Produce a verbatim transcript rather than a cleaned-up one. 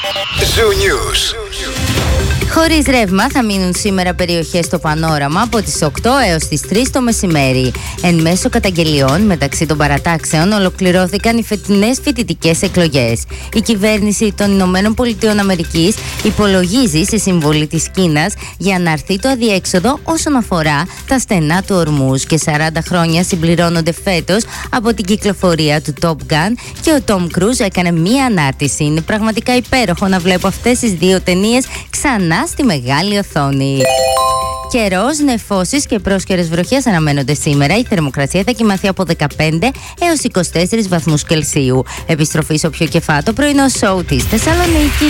Zoo News. Χωρίς ρεύμα θα μείνουν σήμερα περιοχές στο Πανόραμα από τις οκτώ έως τις τρεις το μεσημέρι. Εν μέσω καταγγελιών μεταξύ των παρατάξεων ολοκληρώθηκαν οι φετινές φοιτητικές εκλογές. Η κυβέρνηση των Ηνωμένων Πολιτειών Αμερικής υπολογίζει σε συμβολή της Κίνας για να αρθεί το αδιέξοδο όσον αφορά τα στενά του Ορμούζ, και σαράντα χρόνια συμπληρώνονται φέτος από την κυκλοφορία του Top Gun και ο Tom Cruise έκανε μία ανάρτηση. Είναι πραγματικά υπέροχο να βλέπω αυτές τις δύο ταινίες ξανά στη μεγάλη οθόνη. Καιρός, νεφώσεις και πρόσκαιρες βροχές αναμένονται σήμερα. Η θερμοκρασία θα κοιμαθεί από δεκαπέντε έως είκοσι τέσσερις βαθμούς Κελσίου. Επιστροφή στο πιο κεφάτο πρωινό σοου της Θεσσαλονίκη.